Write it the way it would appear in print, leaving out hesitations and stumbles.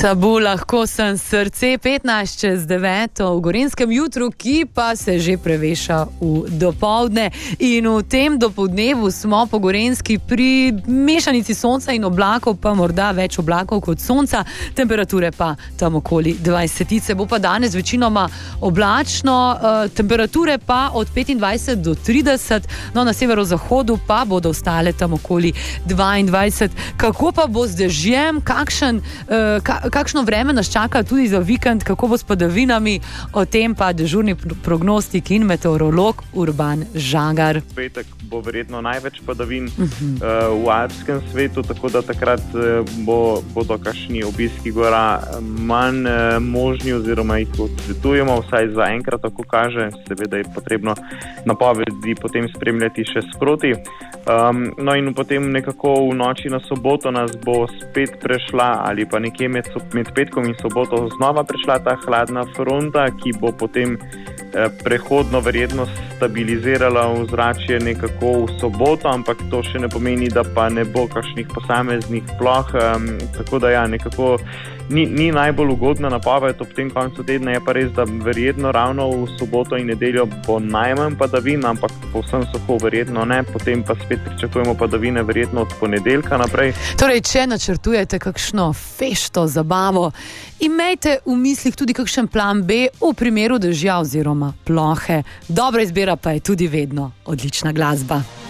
Tabu, lahko sem srce, 8:15 v Gorenjskem jutru, ki pa se že preveša v dopoldne. In v tem dopoldnevu smo po Gorenjski pri mešanici sonca in oblakov, pa morda več oblakov kot sonca, temperature pa tam okoli 20. Bo pa danes večinoma oblačno, temperature pa od 25 do 30, no na severozahodu pa bodo ostale tam okoli 22. Kako pa bo z dežjem, kakšno vreme nas čaka tudi za vikend, kako bo s padavinami, o tem pa dežurni prognostik in meteorolog Urban Žagar. Petek bo verjetno največ padavin v alpskem svetu, tako da takrat bodo kakšni obiski gora manj možni oziroma jih odsvetujemo, vsaj za enkrat tako kaže, seveda je potrebno napovedi potem spremljati še sproti. No in potem nekako v noči na soboto nas bo spet prešla ali pa nekje med petkom in soboto znova prešla ta hladna fronta, ki bo potem prehodno verjetno stabilizirala ozračje nekako v soboto, ampak to še ne pomeni, da pa ne bo kakšnih posameznih ploh, tako da ja, nekako ni najbolj ugodna napoved ob tem koncu tedna, je pa res, da verjetno ravno v soboto in nedeljo bo najmanj padavin, ampak povsem suho verjetno ne, potem pa spet pričakujemo padavine verjetno od ponedeljka naprej. Torej, če načrtujete kakšno fešto, zabavo, imejte v mislih tudi kakšen plan B v primeru dežja oziroma plohe. Dobra izbira pa je tudi vedno odlična glasba.